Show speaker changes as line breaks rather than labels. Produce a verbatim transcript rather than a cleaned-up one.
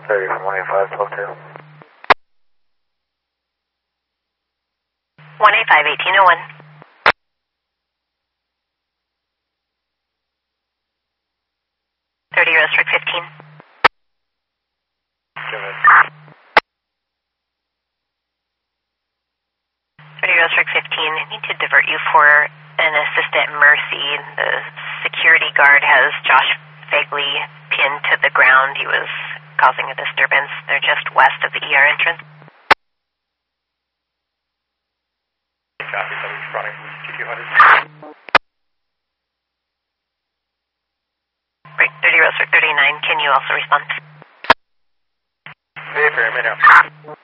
thirty from one eight five, twelve two.
one eight five, eighteen oh one. thirty Rosestrick fifteen. thirty Rosestrick fifteen, I need to divert you for an assistant Mercy. The security guard has Josh Fagley pinned to the ground. He was causing a disturbance. They're just west of the E R entrance.
Copy, somebody's running from T two hundred.
Right, thirty Rosestrick thirty-nine, can you also respond?
Hey, fair, now.